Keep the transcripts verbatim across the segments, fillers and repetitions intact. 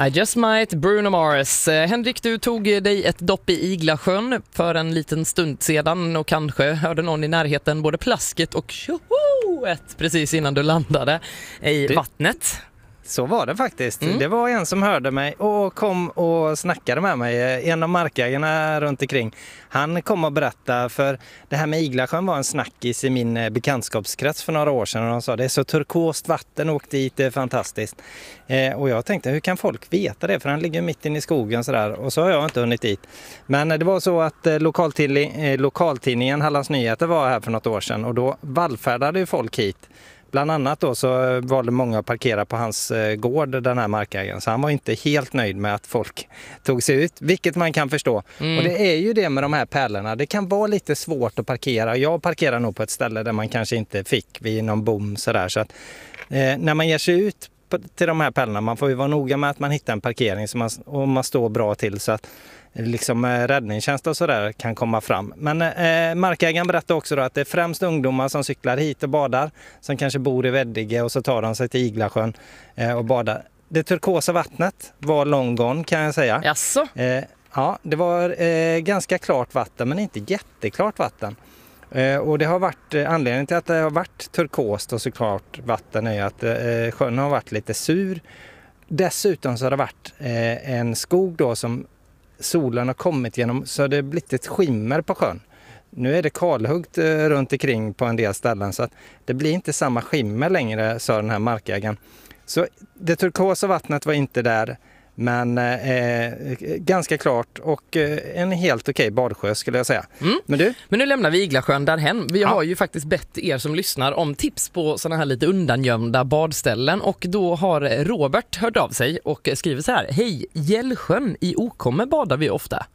I just might, Bruno Mars. Eh, Henrik, du tog dig ett dopp i Iglasjön för en liten stund sedan och kanske hörde någon i närheten både plasket och tjohoet precis innan du landade i du, vattnet. Så var det faktiskt. Mm. Det var en som hörde mig och kom och snackade med mig. En av markägarna runt omkring. Han kom och berättade, för det här med Iglasjön var en snackis i min bekantskapskrets för några år sedan. Och de sa det är så turkost vatten, åk dit, det är fantastiskt. Eh, och jag tänkte, hur kan folk veta det? För han ligger mitt inne i skogen sådär. Och så har jag inte hunnit dit. Men det var så att eh, lokaltidning, eh, lokaltidningen Hallands Nyheter var här för något år sedan. Och då vallfärdade ju folk hit. Bland annat då så valde många att parkera på hans gård, den här markägaren. Så han var inte helt nöjd med att folk tog sig ut, vilket man kan förstå. Mm. Och det är ju det med de här pärlorna. Det kan vara lite svårt att parkera. Jag parkerar nog på ett ställe där man kanske inte fick vid någon bom sådär. Så att eh, när man ger sig ut på, till de här pärlorna, man får ju vara noga med att man hittar en parkering så man, och man står bra till så att liksom räddningstjänst och sådär kan komma fram. Men eh, markägaren berättar också då att det är främst ungdomar som cyklar hit och badar, som kanske bor i Veddige och så tar de sig till Iglasjön eh, och badar. Det turkosa vattnet var long gone, kan jag säga. Jaså? Eh, ja, det var eh, ganska klart vatten, men inte jätteklart vatten. Eh, och det har varit, eh, anledningen till att det har varit turkost och så klart vatten är att eh, sjön har varit lite sur. Dessutom så har det varit eh, en skog då som solen har kommit genom, så det har blivit ett skimmer på sjön. Nu är det kalhuggt eh, runt omkring på en del ställen så att det blir inte samma skimmer längre, sa den här markägaren. Så det turkosa vattnet var inte där, men eh, ganska klart och eh, en helt okej badsjö skulle jag säga. Mm. Men du? Men nu lämnar vi Iglasjön därhen. Vi ja. har ju faktiskt bett er som lyssnar om tips på såna här lite undangömda badställen och då har Robert hört av sig och skriver så här: hej, Gällsjön i Okomme badar vi ofta.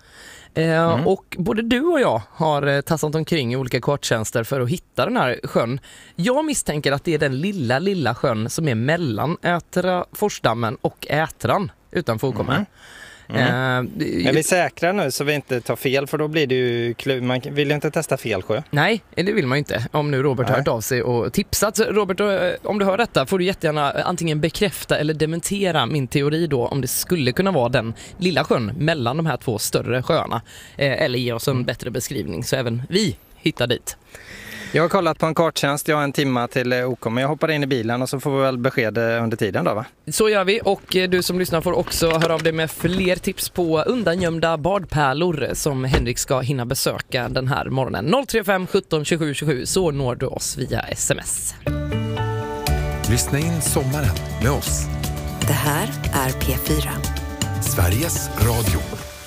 Mm. Och både du och jag har tassat omkring i olika karttjänster för att hitta den här sjön. Jag misstänker att det är den lilla, lilla sjön som är mellan Ätra Forsdammen och Ätran utanför Okomme. Mm. Mm. Uh, Men vi säkrar nu så vi inte tar fel, för då blir det ju klu- man vill ju inte testa fel sjö. Nej, det vill man ju inte. Om nu Robert Nej. har hört av sig och tipsat. Så Robert, om du hör detta får du jättegärna antingen bekräfta eller dementera min teori då, om det skulle kunna vara den lilla sjön mellan de här två större sjöarna. Eh, eller ge oss en bättre beskrivning så även vi hittar dit. Jag har kollat på en karttjänst, jag har en timma till Okomme. Jag hoppar in i bilen och så får vi väl besked under tiden då, va? Så gör vi, och du som lyssnar får också höra av dig med fler tips på undangömda badpärlor som Henrik ska hinna besöka den här morgonen. noll tre fem sjutton tjugosju tjugosju så når du oss via sms. Lyssna in sommaren med oss. Det här är P fyra. Sveriges Radio.